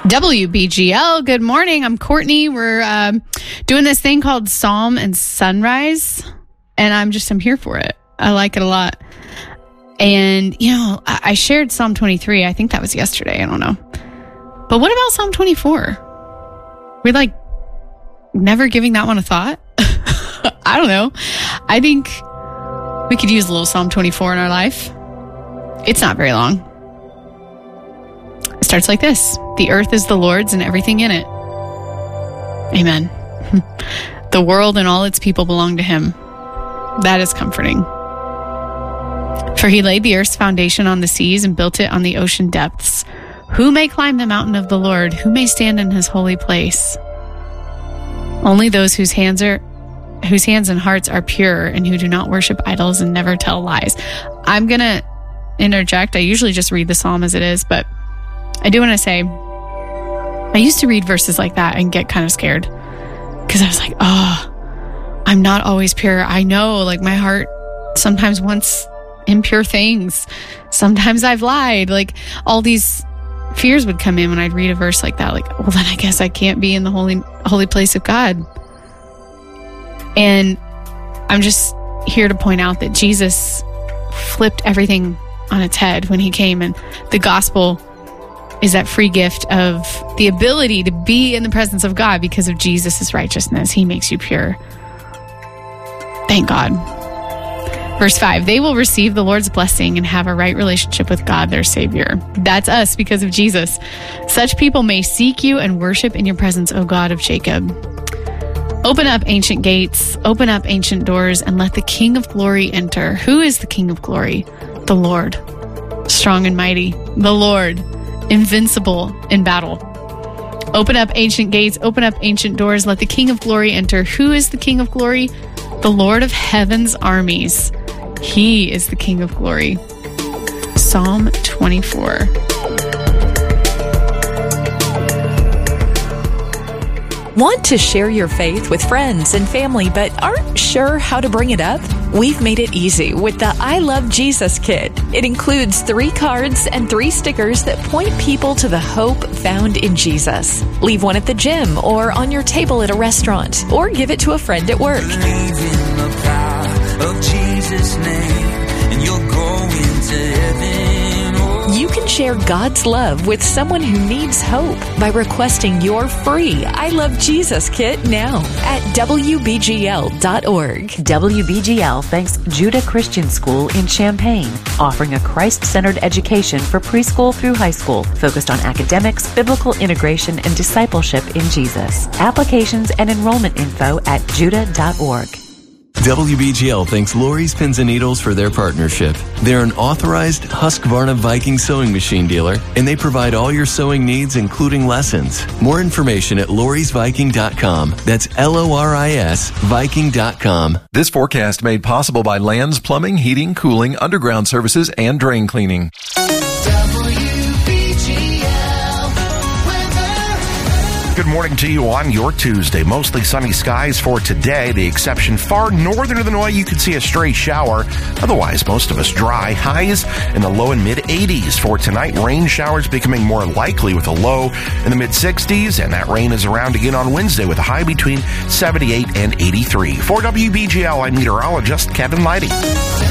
WBGL, good morning. I'm Courtney. We're doing this thing called Psalm and Sunrise, and I'm here for it. I like it a lot. And, I shared Psalm 23. I think that was yesterday. I don't know. But what about Psalm 24? We're never giving that one a thought. I don't know. I think we could use a little Psalm 24 in our life. It's not very long. It starts like this. The earth is the Lord's and everything in it. Amen. The world and all its people belong to him. That is comforting. For he laid the earth's foundation on the seas and built it on the ocean depths. Who may climb the mountain of the Lord? Who may stand in his holy place? Only those whose hands and hearts are pure and who do not worship idols and never tell lies. I'm going to interject. I usually just read the psalm as it is, but I do want to say, I used to read verses like that and get kind of scared because I was like, oh, I'm not always pure. I know, my heart sometimes wants impure things. Sometimes I've lied. All these fears would come in when I'd read a verse like that. Well, then I guess I can't be in the holy place of God. And I'm just here to point out that Jesus flipped everything on its head when he came, and the gospel is that free gift of the ability to be in the presence of God because of Jesus' righteousness. He makes you pure. Thank God. Verse 5, they will receive the Lord's blessing and have a right relationship with God, their Savior. That's us because of Jesus. Such people may seek you and worship in your presence, O God of Jacob. Open up ancient gates, open up ancient doors, and let the King of glory enter. Who is the King of glory? The Lord, strong and mighty. The Lord, invincible in battle. Open up ancient gates, open up ancient doors, let the King of glory enter. Who is the King of glory? The Lord of heaven's armies. He is the King of glory. Psalm 24. Want to share your faith with friends and family but aren't sure how to bring it up? We've made it easy with the I Love Jesus Kit. It includes 3 cards and 3 stickers that point people to the hope found in Jesus. Leave one at the gym or on your table at a restaurant, or give it to a friend at work. Believe in the power of Jesus' name, and you'll go into heaven. You can share God's love with someone who needs hope by requesting your free I Love Jesus Kit now at WBGL.org. WBGL thanks Judah Christian School in Champaign, offering a Christ-centered education for preschool through high school, focused on academics, biblical integration, and discipleship in Jesus. Applications and enrollment info at judah.org. WBGL thanks Lori's Pins and Needles for their partnership. They're an authorized Husqvarna Viking sewing machine dealer, and they provide all your sewing needs, including lessons. More information at lorisviking.com. That's LORIS Viking.com. This forecast made possible by Lands Plumbing, Heating, Cooling, Underground Services, and Drain Cleaning. Good morning to you on your Tuesday. Mostly sunny skies for today. The exception far northern Illinois, you could see a stray shower. Otherwise, most of us dry. Highs in the low and mid 80s for tonight. Rain showers becoming more likely with a low in the mid 60s. And that rain is around again on Wednesday with a high between 78 and 83. For WBGL, I'm meteorologist Kevin Leidy.